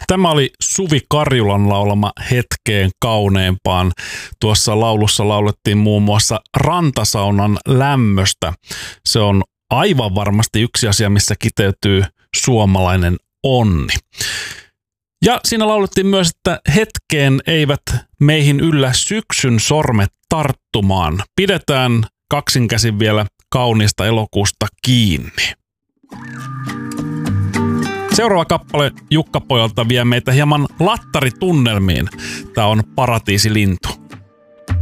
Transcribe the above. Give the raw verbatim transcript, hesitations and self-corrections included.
Tämä oli Suvi Karjulan laulama Hetkeen kauneempaan. Tuossa laulussa laulettiin muun muassa rantasaunan lämmöstä. Se on aivan varmasti yksi asia, missä kiteytyy suomalainen onni. Ja siinä laulettiin myös, että hetkeen eivät meihin yllä syksyn sormet tarttumaan. Pidetään kaksinkäsin vielä kauniista elokuusta kiinni. Seuraava kappale Jukka Pojalta vie meitä hieman lattaritunnelmiin. Tämä on Paratiisilintu.